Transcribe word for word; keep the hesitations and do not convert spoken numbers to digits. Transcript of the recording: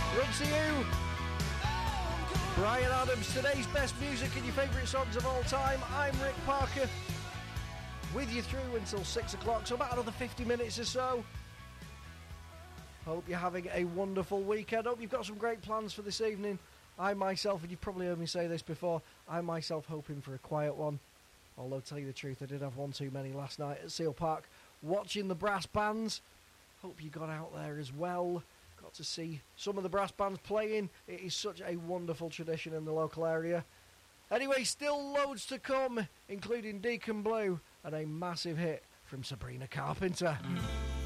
Run to you. Brian Adams, today's best music and your favourite songs of all time. I'm Rick Parker, with you through until six o'clock, so about another fifty minutes or so. Hope you're having a wonderful weekend. Hope you've got some great plans for this evening. I myself, and you've probably heard me say this before, I myself hoping for a quiet one. Although, to tell you the truth, I did have one too many last night at Seal Park watching the brass bands. Hope you got out there as well. Got to see some of the brass bands playing. It is such a wonderful tradition in the local area. Anyway, still loads to come, including Deacon Blue and a massive hit from Sabrina Carpenter.